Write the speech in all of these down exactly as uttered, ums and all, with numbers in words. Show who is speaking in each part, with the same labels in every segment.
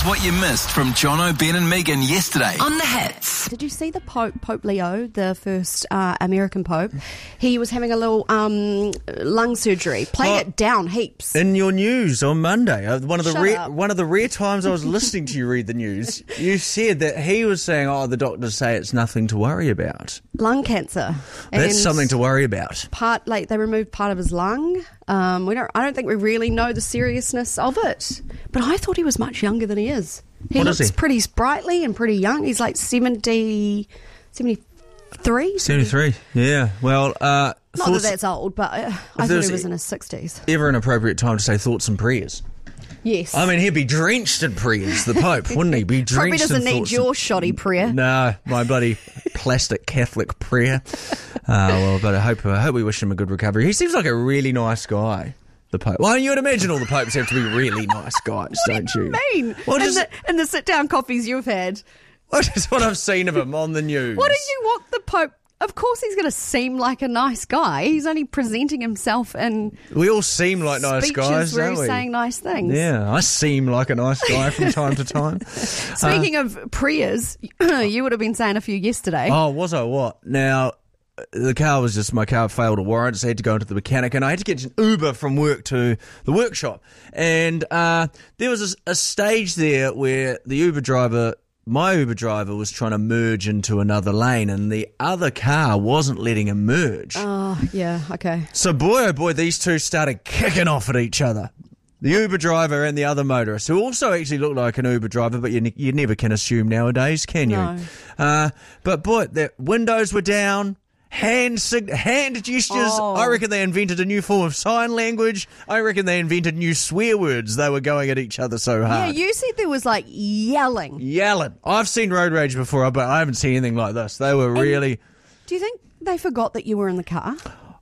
Speaker 1: what you missed from Jono, Ben and Megan yesterday on The Hits.
Speaker 2: Did you see the Pope, Pope Leo, the first uh, American Pope? He was having a little um, lung surgery. Played
Speaker 3: Oh,
Speaker 2: it down heaps.
Speaker 3: In your news on Monday, uh, one of the
Speaker 2: Shut
Speaker 3: rare,
Speaker 2: up.
Speaker 3: one of the rare times I was listening to you read the news, you said that he was saying, "Oh, the doctors say it's nothing to worry about."
Speaker 2: Lung cancer.
Speaker 3: That's
Speaker 2: And
Speaker 3: something to worry about.
Speaker 2: Part like they removed part of his lung. Um, we don't. I don't think we really know the seriousness of it. But I thought he was much younger than he is. He
Speaker 3: What
Speaker 2: looks
Speaker 3: is he?
Speaker 2: pretty sprightly and pretty young. He's like seventy, seventy-three.
Speaker 3: seventy-three. Yeah. Well, uh,
Speaker 2: Not that
Speaker 3: thoughts,
Speaker 2: that's old, but uh, I thought
Speaker 3: there's
Speaker 2: he was in his sixties.
Speaker 3: ever an appropriate time to say thoughts and prayers?
Speaker 2: Yes.
Speaker 3: I mean, he'd be drenched in prayers, the Pope, wouldn't he? Be drenched
Speaker 2: Probably
Speaker 3: in
Speaker 2: doesn't need
Speaker 3: thoughts
Speaker 2: your
Speaker 3: and-
Speaker 2: shoddy prayer.
Speaker 3: No, my bloody plastic Catholic prayer. Uh, well, but I hope I hope we wish him a good recovery. He seems like a really nice guy, the Pope. Well, you would imagine all the popes have to be really nice guys, don't you?
Speaker 2: What do you mean?
Speaker 3: Well,
Speaker 2: in,
Speaker 3: just,
Speaker 2: the, in the sit-down coffees you've had,
Speaker 3: well, just what I've seen of him on the news.
Speaker 2: what do you want the Pope... Of course he's going to seem like a nice guy. He's only presenting himself in
Speaker 3: We all seem like nice
Speaker 2: speeches
Speaker 3: guys,
Speaker 2: where
Speaker 3: don't
Speaker 2: he's
Speaker 3: we?
Speaker 2: saying nice things.
Speaker 3: Yeah, I seem like a nice guy from time to time.
Speaker 2: Speaking of prayers, you would have been saying a few yesterday.
Speaker 3: Oh, was I what? Now, the car was just, my car failed a warrant, so I had to go into the mechanic, and I had to get an Uber from work to the workshop. And uh, there was a, a stage there where the Uber driver, my Uber driver, was trying to merge into another lane, and the other car wasn't letting him merge.
Speaker 2: Oh, yeah, okay.
Speaker 3: So boy, oh boy, these two started kicking off at each other. The Uber driver and the other motorist, who also actually looked like an Uber driver, but you, ne- you never can assume nowadays, can you?
Speaker 2: No.
Speaker 3: Uh, but boy, their windows were down, hand sig- hand gestures.
Speaker 2: Oh.
Speaker 3: I reckon they invented a new form of sign language. I reckon they invented new swear words. They were going at each other so
Speaker 2: Yeah,
Speaker 3: hard.
Speaker 2: you said there was like yelling.
Speaker 3: Yelling. I've seen road rage before, but I haven't seen anything like this. They were really...
Speaker 2: Do you think they forgot that you were in the car?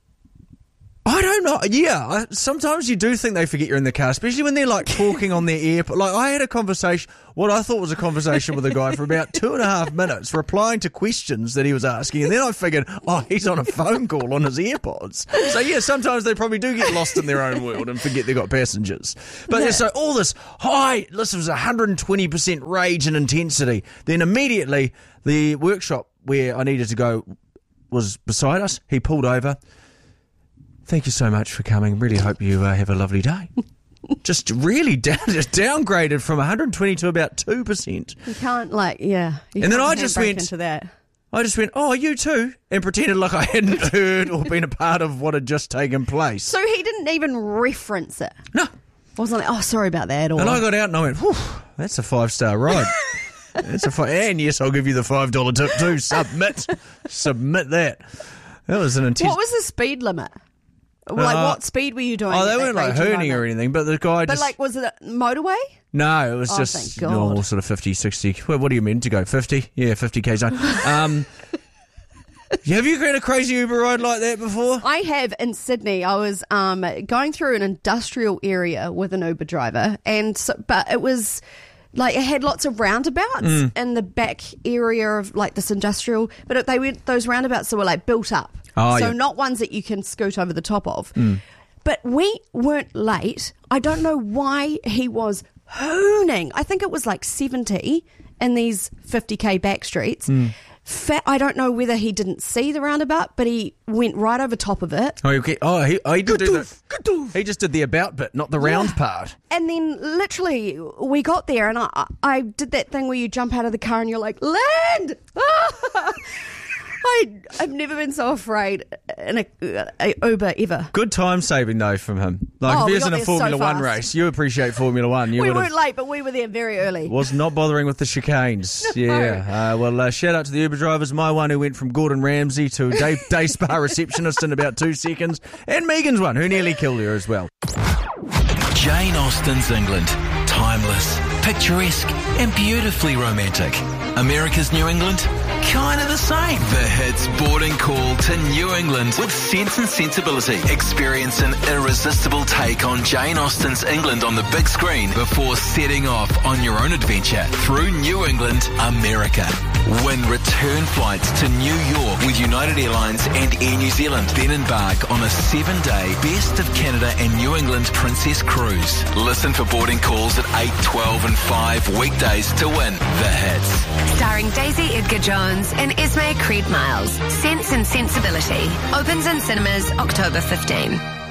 Speaker 3: I don't know. Yeah, I, sometimes you do think they forget you're in the car, especially when they're like talking on their ear. Like I had a conversation, what I thought was a conversation with a guy for about two and a half minutes, replying to questions that he was asking, and then I figured, oh, he's on a phone call on his AirPods. So yeah, sometimes they probably do get lost in their own world and forget they've got passengers. But yeah, so all this high, this was one hundred twenty percent rage and intensity. Then immediately the workshop where I needed to go was beside us. He pulled over. Thank you so much for coming. Really hope you uh, have a lovely day. Just really down, just downgraded from one hundred twenty to about two percent.
Speaker 2: You can't, like, yeah. You
Speaker 3: And then
Speaker 2: can't
Speaker 3: I just
Speaker 2: handbrake
Speaker 3: went-
Speaker 2: into that.
Speaker 3: I just went, oh, you too? And pretended like I hadn't heard or been a part of what had just taken place.
Speaker 2: So he didn't even reference it.
Speaker 3: No.
Speaker 2: Wasn't like, oh, sorry about that. Or
Speaker 3: And I got out and I went, whew, that's a five-star ride. That's a five, and yes, I'll give you the five dollar tip too. Submit. Submit that. That was an intense...
Speaker 2: what was the speed limit? Like,
Speaker 3: Uh,
Speaker 2: what speed were you doing?
Speaker 3: Oh,
Speaker 2: at
Speaker 3: they
Speaker 2: that
Speaker 3: weren't like
Speaker 2: raging
Speaker 3: hurting
Speaker 2: moment?
Speaker 3: or anything, but the guy
Speaker 2: But,
Speaker 3: just...
Speaker 2: like, was it a motorway?
Speaker 3: No, it was
Speaker 2: Oh,
Speaker 3: just
Speaker 2: thank God.
Speaker 3: normal sort of fifty, sixty. Well, what do you mean to go? fifty? Yeah, fifty k zone. Um, have you got a crazy Uber ride like that before?
Speaker 2: I have in Sydney. I was um, going through an industrial area with an Uber driver, and so, but it was like it had lots of roundabouts
Speaker 3: Mm.
Speaker 2: in the back area of like this industrial. But it, they were those roundabouts that were like built up,
Speaker 3: Oh,
Speaker 2: so
Speaker 3: yeah.
Speaker 2: not ones that you can scoot over the top of.
Speaker 3: Mm.
Speaker 2: But we weren't late. I don't know why he was hooning. I think it was like seventy in these fifty k back streets.
Speaker 3: Mm.
Speaker 2: Fa- I don't know whether he didn't see the roundabout, but he went right over top of it.
Speaker 3: Oh, okay. Oh, he, oh, he did do that. He just did the about bit, not the round
Speaker 2: Yeah.
Speaker 3: part.
Speaker 2: And then literally we got there and I, I did that thing where you jump out of the car and you're like, land! I, I've never been so afraid in a, a Uber ever.
Speaker 3: Good time saving though from him. Like
Speaker 2: Oh,
Speaker 3: if he
Speaker 2: we
Speaker 3: was
Speaker 2: got
Speaker 3: in a
Speaker 2: there so
Speaker 3: Formula One
Speaker 2: fast.
Speaker 3: race, you appreciate Formula One. You
Speaker 2: We
Speaker 3: would
Speaker 2: weren't
Speaker 3: have.
Speaker 2: late, but we were there very early.
Speaker 3: Was not bothering with the chicanes. Yeah. Uh, well, uh, shout out to the Uber drivers. My one who went from Gordon Ramsay to day, day spa receptionist in about two seconds. And Megan's one who nearly killed her as well.
Speaker 1: Jane Austen's England. Timeless, picturesque, and beautifully romantic. America's New England? Kind of the same. The Hits boarding call to New England with Sense and Sensibility. Experience an irresistible take on Jane Austen's England on the big screen before setting off on your own adventure through New England, America. Win return flights to New York with United Airlines and Air New Zealand. Then embark on a seven-day Best of Canada and New England Princess Cruise. Listen for boarding calls at eight, twelve and five weekdays to win the hits.
Speaker 4: Starring Daisy Edgar-Jones and Esme Creed Miles. Sense and Sensibility. Opens in cinemas October fifteenth.